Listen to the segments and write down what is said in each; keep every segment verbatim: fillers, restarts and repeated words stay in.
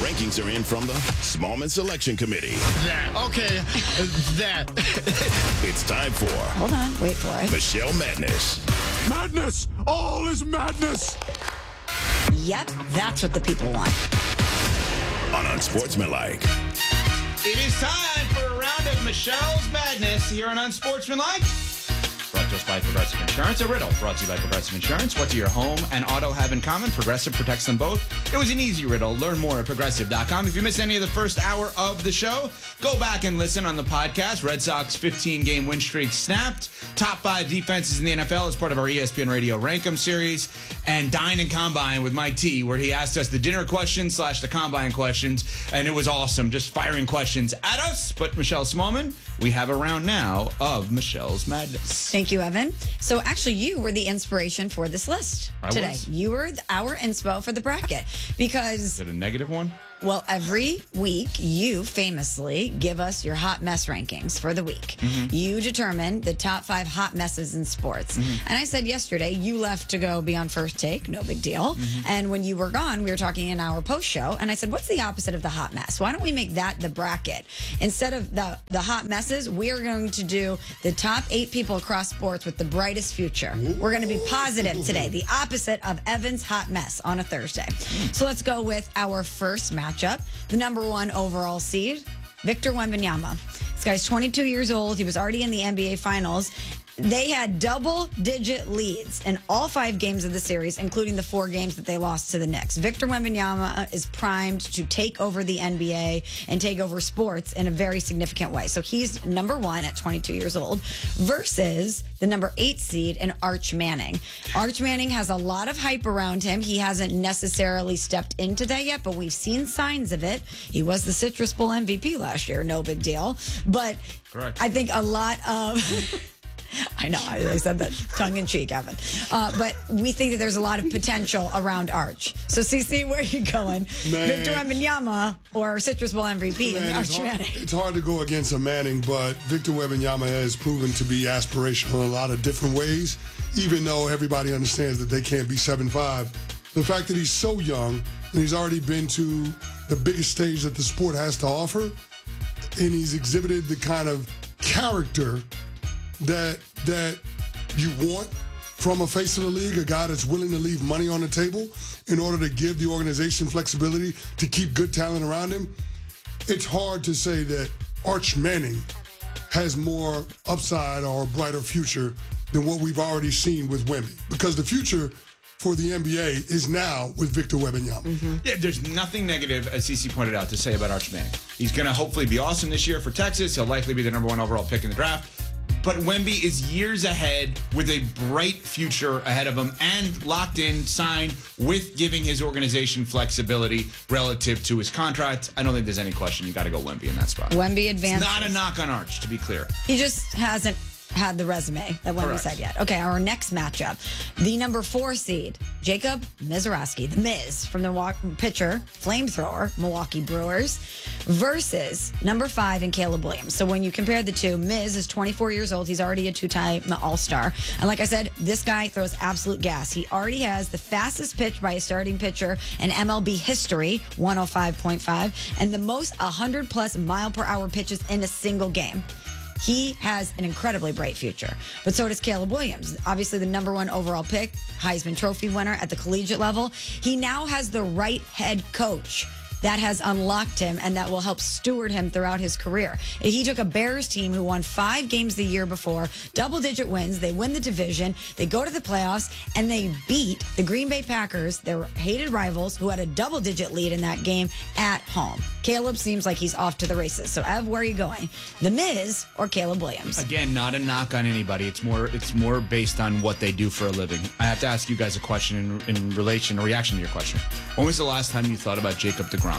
rankings are in from the Smallman Selection Committee. That. Okay. That. It's time for... Hold on. Wait for it. Michelle Madness. Madness! All is madness! Yep, that's what the people want. On Unsportsmanlike. It is time for a round of Michelle's Madness here on Unsportsmanlike. Brought to us by Progressive Insurance. A riddle brought to you by Progressive Insurance. What do your home and auto have in common? Progressive protects them both. It was an easy riddle. Learn more at progressive dot com. If you missed any of the first hour of the show, go back and listen on the podcast. Red Sox fifteen-game win streak snapped. Top five defenses in the N F L as part of our E S P N Radio Rankum series. And Dine and Combine with Mike T, where he asked us the dinner questions slash the Combine questions. And it was awesome, just firing questions at us. But Michelle Smallman, we have a round now of Michelle's Madness. Thank you, Evan. So actually, you were the inspiration for this list I today. was. You were our inspo for the bracket because, Is it a negative one? well, every week you famously give us your hot mess rankings for the week. Mm-hmm. You determine the top five hot messes in sports. Mm-hmm. And I said yesterday, you left to go be on First Take, no big deal. Mm-hmm. And when you were gone, we were talking in our post show, and I said, what's the opposite of the hot mess? Why don't we make that the bracket? Instead of the, the hot messes, we are going to do the top eight people across sports with the brightest future. We're going to be positive today, the opposite of Evan's hot mess on a Thursday. So let's go with our first matchup. The number one overall seed, Victor Wembanyama. This guy's twenty-two years old. He was already in the N B A Finals. They had double-digit leads in all five games of the series, including the four games that they lost to the Knicks. Victor Wembanyama is primed to take over the N B A and take over sports in a very significant way. So he's number one at twenty-two years old versus the number eight seed in Arch Manning. Arch Manning has a lot of hype around him. He hasn't necessarily stepped into that yet, but we've seen signs of it. He was the Citrus Bowl M V P last year, no big deal. But Correct. I think a lot of... I know, I I said that tongue-in-cheek, Evan. Uh, but we think that there's a lot of potential around Arch. So, Cece, where are you going? Man. Victor Wembanyama or Citrus Bowl M V P Man, and it's, Arch hard, Manning? it's hard to go against a Manning, but Victor Wembanyama has proven to be aspirational in a lot of different ways, even though everybody understands that they can't be seven five. The fact that he's so young and he's already been to the biggest stage that the sport has to offer, and he's exhibited the kind of character that that you want from a face of the league, a guy that's willing to leave money on the table in order to give the organization flexibility to keep good talent around him. It's hard to say that Arch Manning has more upside or a brighter future than what we've already seen with Wemby, because the future for the N B A is now with Victor Wembanyama. Mm-hmm. Yeah, there's nothing negative, as Cece pointed out, to say about Arch Manning. He's going to hopefully be awesome this year for Texas. He'll likely be the number one overall pick in the draft. But Wemby is years ahead with a bright future ahead of him and locked in, signed with giving his organization flexibility relative to his contract. I don't think there's any question. You got to go Wemby in that spot. Wemby advances. It's not a knock on Arch, to be clear. He just hasn't had the resume that Wemby Correct. said yet. Okay, our next matchup. The number four seed, Jacob Mizrachi, the Miz from the Milwaukee pitcher, flamethrower, Milwaukee Brewers, versus number five in Caleb Williams. So when you compare the two, Miz is twenty-four years old. He's already a two-time All-Star. And like I said, this guy throws absolute gas. He already has the fastest pitch by a starting pitcher in M L B history, one oh five point five, and the most one hundred plus mile per hour pitches in a single game. He has an incredibly bright future. But so does Caleb Williams. Obviously the number one overall pick, Heisman Trophy winner at the collegiate level. He now has the right head coach that has unlocked him and that will help steward him throughout his career. He took a Bears team who won five games the year before, double-digit wins. They win the division. They go to the playoffs, and they beat the Green Bay Packers, their hated rivals, who had a double-digit lead in that game at home. Caleb seems like he's off to the races. So, Ev, where are you going? The Miz or Caleb Williams? Again, not a knock on anybody. It's more it's more based on what they do for a living. I have to ask you guys a question in, in relation, a reaction to your question. When was the last time you thought about Jacob deGrom?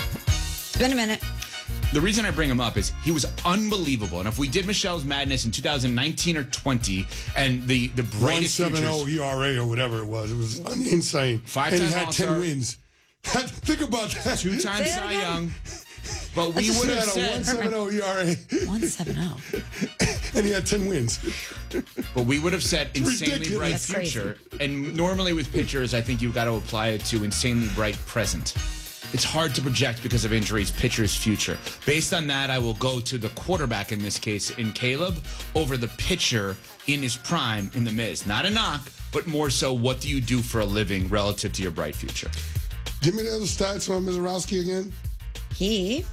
It's been a minute. The reason I bring him up is he was unbelievable. And if we did Michelle's Madness in two thousand nineteen or twenty, and the, the brightest one seventy futures... E R A or whatever it was. It was insane. Five and he times had All-Star. ten wins. Think about that. Two times Say that Cy again? Young. But we would have He had a one said... seventy E R A. one seventy. And he had ten wins. But we would have said insanely Ridiculous. bright That's future. And normally with pitchers, I think you've got to apply it to insanely bright present. it's hard to project because of injuries, pitcher's future. Based on that, I will go to the quarterback in this case, in Caleb, over the pitcher in his prime in the Miz. Not a knock, but more so, what do you do for a living relative to your bright future? Give me the other stats on Mizorowski again. He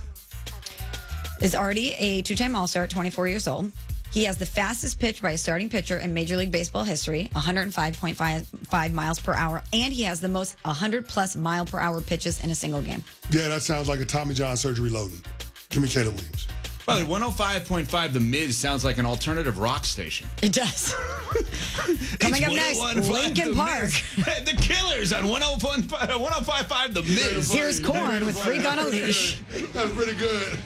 is already a two-time All-Star at twenty-four years old. He has the fastest pitch by a starting pitcher in Major League Baseball history, one oh five point five miles per hour, and he has the most one hundred plus mile per hour pitches in a single game. Yeah, that sounds like a Tommy John surgery loading. Give me Caleb Williams. By the way, one oh five point five, The Miz sounds like an alternative rock station. It does. Coming up next, Linkin Park. The Killers on one oh five point five, The Miz. Here's Korn with Freak on a Leash. That's pretty good.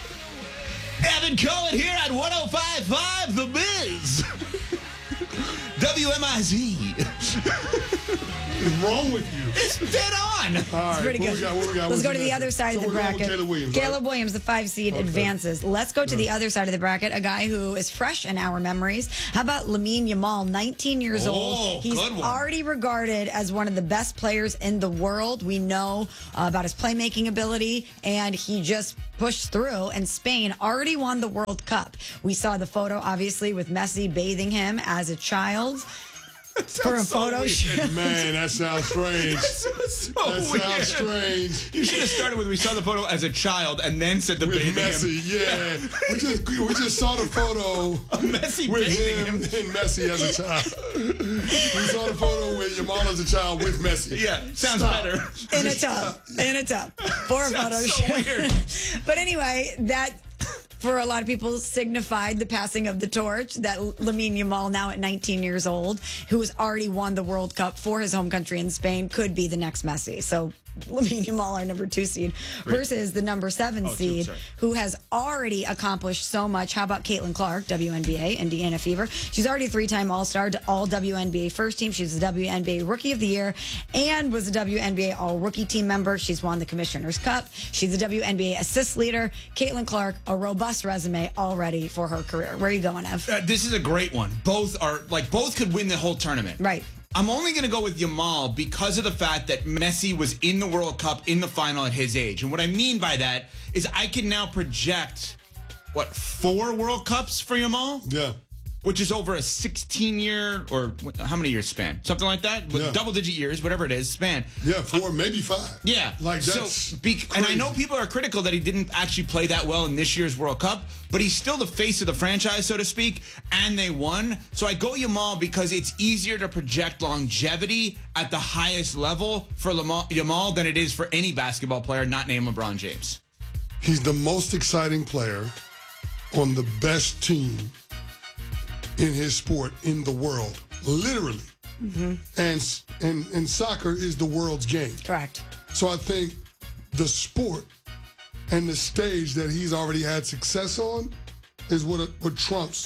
Evan Cohen here at one oh five point five, The Miz. W M I Z. What's wrong with you? It's dead on. All right, Pretty what good. we got, what we got? Let's What's go to the next? other side So of the we're going with bracket. Caleb Williams, Caleb right? Williams, the five seed, Okay. advances. Let's go to the other side of the bracket. A guy who is fresh in our memories. How about Lamine Yamal, nineteen years Oh, old? He's good one. already regarded as one of the best players in the world. We know uh, about his playmaking ability, and he just pushed through. And Spain already won the World Cup. We saw the photo, obviously, with Messi bathing him as a child. For a photo shoot. Man, that sounds strange. So That weird. sounds strange. You should have started with we saw the photo as a child and then said the With bathing Messi, him. yeah. We just we just saw the photo Messi with bathing him him. and Messi as a child. We saw the photo with Yamal as a child with Messi. Yeah, sounds Stop. better. In a tub. In a tub. For a photo Sounds so shoot. weird. But anyway, that for a lot of people signified the passing of the torch that Lamine Yamal, now at nineteen years old, who has already won the World Cup for his home country in Spain, could be the next Messi. So Lamine Yamal, our number two seed, versus the number seven Oh, two, seed, sorry. who has already accomplished so much. How about Caitlin Clark, W N B A, Indiana Fever? She's already a three-time All-Star, all W N B A first team. She's the W N B A Rookie of the Year and was a W N B A All-Rookie team member. She's won the Commissioner's Cup. She's a W N B A assist leader. Caitlin Clark, a robust resume already for her career. Where are you going, Ev? Uh, this is a great one. Both are like both could win the whole tournament. Right. I'm only going to go with Yamal because of the fact that Messi was in the World Cup in the final at his age. And what I mean by that is I can now project, what, four World Cups for Yamal? Yeah. Which is over a sixteen-year, or wh- how many years span? Something like that? With Yeah. double-digit years, whatever it is, span. Yeah, four, maybe five. Yeah. Like that's so, be- and I know crazy. people are critical that he didn't actually play that well in this year's World Cup, but he's still the face of the franchise, so to speak, and they won. So I go Yamal because it's easier to project longevity at the highest level for Lamal- Yamal than it is for any basketball player not named LeBron James. He's the most exciting player on the best team in his sport in the world, literally. Mm-hmm. And, and and soccer is the world's game. Correct. So I think the sport and the stage that he's already had success on is what what trumps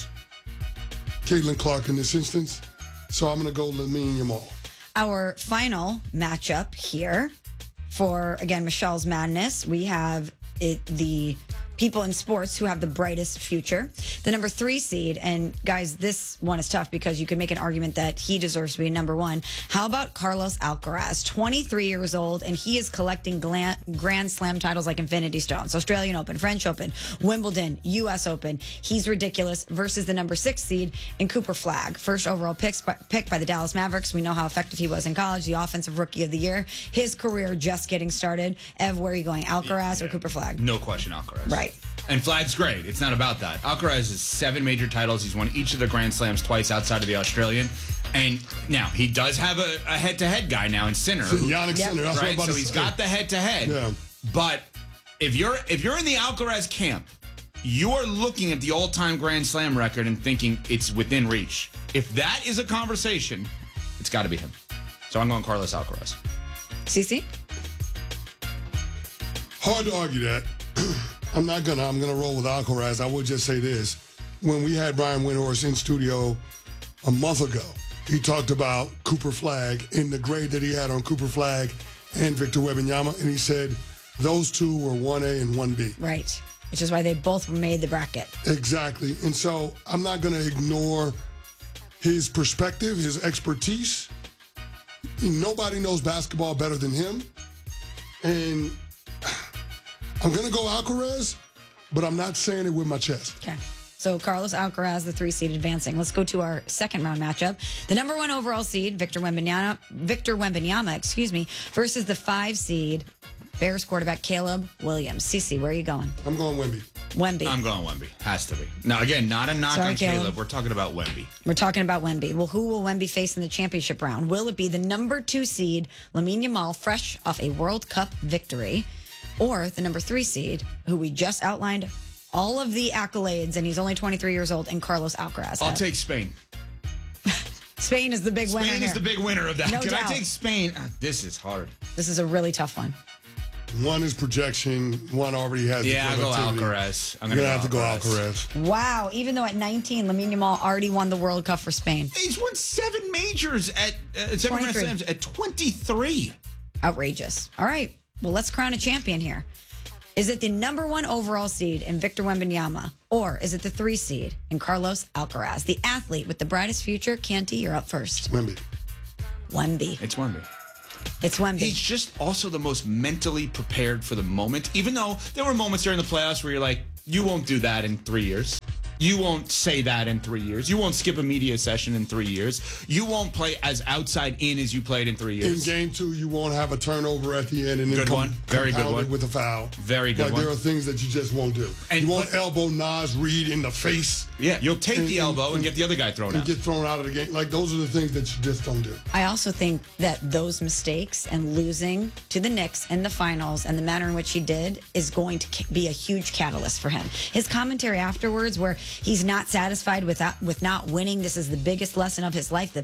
Caitlin Clark in this instance. So I'm going to go Lamine Yamal. Our final matchup here for, again, Michelle's Madness, we have it, the people in sports who have the brightest future. The number three seed, and guys, this one is tough because you could make an argument that he deserves to be number one. How about Carlos Alcaraz, twenty-three years old, and he is collecting gla- Grand Slam titles like Infinity Stones, Australian Open, French Open, Wimbledon, U S Open. He's ridiculous versus the number six seed in Cooper Flagg, first overall picks by, picked by the Dallas Mavericks. We know how effective he was in college, the offensive rookie of the year. His career just getting started. Ev, where are you going, Alcaraz or Cooper Flagg? No question, Alcaraz. Right. And Flagg's great. It's not about that. Alcaraz has seven major titles. He's won each of the Grand Slams twice outside of the Australian. And now he does have a, a head-to-head guy now in Sinner. who- Yannick Yep. Sinner. That's what I'm right? about So to he's say. got the head-to-head. Yeah. But if you're if you're in the Alcaraz camp, you are looking at the all-time Grand Slam record and thinking it's within reach. If that is a conversation, it's got to be him. So I'm going Carlos Alcaraz. Cece? Hard to argue that. I'm not gonna. I'm gonna roll with Alcaraz. I would just say this: when we had Brian Windhorst in studio a month ago, he talked about Cooper Flagg in the grade that he had on Cooper Flagg and Victor Wembanyama, and he said those two were one A and one B. Right. Which is why they both made the bracket. Exactly. And so I'm not gonna ignore his perspective, his expertise. Nobody knows basketball better than him, and I'm going to go Alcaraz, but I'm not saying it with my chest. Okay. So Carlos Alcaraz, the three seed advancing. Let's go to our second round matchup. The number one overall seed, Victor Wembanyama, Victor Wembanyama, excuse me, versus the five seed, Bears quarterback Caleb Williams. Cece, where are you going? I'm going Wemby. Wemby. I'm going Wemby. Has to be. Now, again, not a knock Sorry, on Caleb. Caleb. We're talking about Wemby. We're talking about Wemby. Well, who will Wemby face in the championship round? Will it be the number two seed, Lamine Yamal, fresh off a World Cup victory, or the number three seed, who we just outlined all of the accolades, and he's only twenty-three years old, and Carlos Alcaraz? I'll take Spain. Spain is the big winner Spain is here. the big winner of that. No Can doubt. I take Spain? Ah, this is hard. This is a really tough one. One is projection. One already has the Yeah, I'll go productivity. Alcaraz. I'm You're going going to have to go Alcaraz. Wow. Even though at nineteen, Lamine Yamal already won the World Cup for Spain. He's won seven majors at uh, seven Grand twenty-three. Slams at twenty-three. Outrageous. All right. Well, let's crown a champion here. Is it the number one overall seed in Victor Wembanyama, or is it the three seed in Carlos Alcaraz, the athlete with the brightest future? Canty, you're up first. Wemby. Wemby. It's Wemby. It's Wemby. He's just also the most mentally prepared for the moment, even though there were moments during the playoffs where you're like, you won't do that in three years. You won't say that in three years. You won't skip a media session in three years. You won't play as outside in as you played in three In years. game two, you won't have a turnover at the end and then Good com- one. Very good compound it one. with a foul. Very good like, one. There are things that you just won't do. And you won't what- elbow Nas Reed in the face Yeah, you'll take And- the elbow and, and- get the other guy thrown and out. get thrown out of the game. Like, those are the things that you just don't do. I also think that those mistakes and losing to the Knicks in the finals and the manner in which he did is going to ca- be a huge catalyst for him. His commentary afterwards, where he's not satisfied with that, with not winning, this is the biggest lesson of his life. The